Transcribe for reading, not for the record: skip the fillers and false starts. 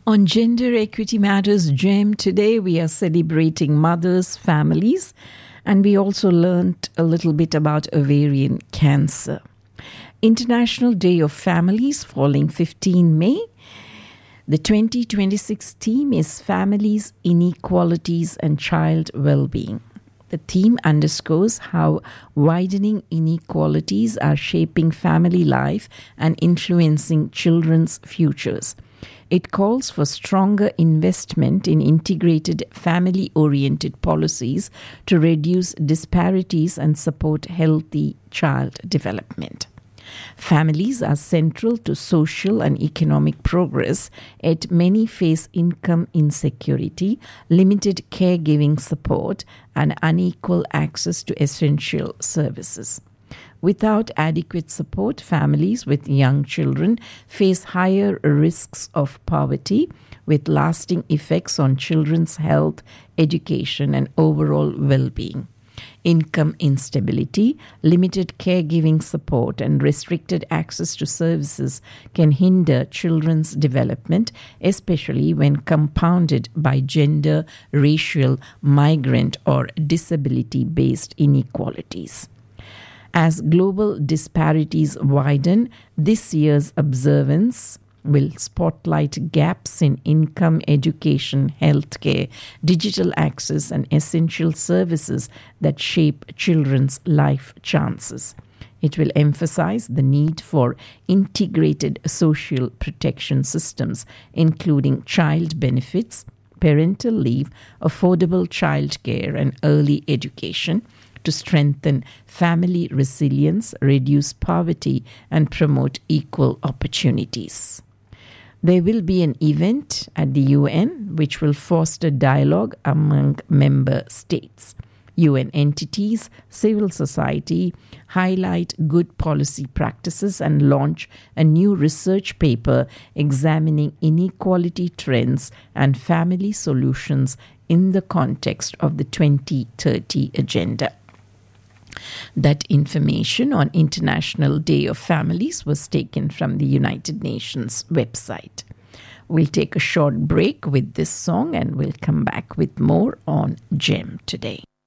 On Gender Equity Matters GEM, today we are celebrating mothers, families, and we also learnt a little bit about ovarian cancer. International Day of Families falling 15 May. The 2026 theme is Families, Inequalities and Child Well-being. The theme underscores how widening inequalities are shaping family life and influencing children's futures. It calls for stronger investment in integrated family-oriented policies to reduce disparities and support healthy child development. Families are central to social and economic progress, yet many face income insecurity, limited caregiving support, and unequal access to essential services. Without adequate support, families with young children face higher risks of poverty, with lasting effects on children's health, education, and overall well-being. Income instability, limited caregiving support, and restricted access to services can hinder children's development, especially when compounded by gender, racial, migrant, or disability-based inequalities. As global disparities widen, this year's observance will spotlight gaps in income, education, healthcare, digital access, and essential services that shape children's life chances. It will emphasize the need for integrated social protection systems, including child benefits, parental leave, affordable childcare, and early education, to strengthen family resilience, reduce poverty, and promote equal opportunities. There will be an event at the UN which will foster dialogue among member states. UN entities, civil society, highlight good policy practices and launch a new research paper examining inequality trends and family solutions in the context of the 2030 Agenda. That information on International Day of Families was taken from the United Nations website. We'll take a short break with this song and we'll come back with more on GEM today.